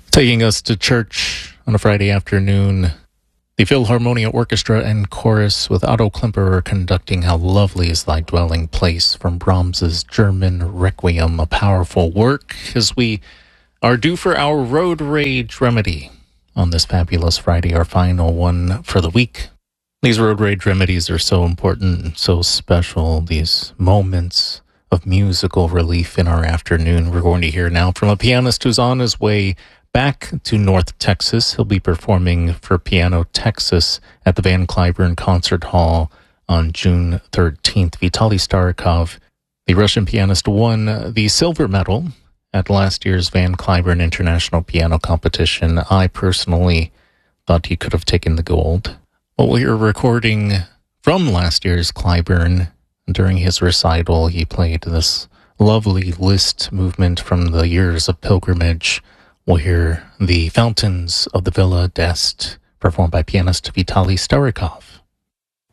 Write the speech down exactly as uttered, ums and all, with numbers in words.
Taking us to church on a Friday afternoon, the Philharmonia Orchestra and Chorus with Otto Klemperer conducting How Lovely is Thy Dwelling Place from Brahms's German Requiem, a powerful work as we are due for our road rage remedy on this fabulous Friday, our final one for the week. These road rage remedies are so important and so special, these moments of musical relief in our afternoon. We're going to hear now from a pianist who's on his way back to North Texas. He'll be performing for Piano Texas at the Van Cliburn Concert Hall on June thirteenth. Vitaly Starikov, the Russian pianist, won the silver medal at last year's Van Cliburn International Piano Competition. I personally thought he could have taken the gold. Well, we are recording from last year's Cliburn. During his recital, he played this lovely Liszt movement from the Years of Pilgrimage. We'll hear the Fountains of the Villa d'Este, performed by pianist Vitaly Starikov.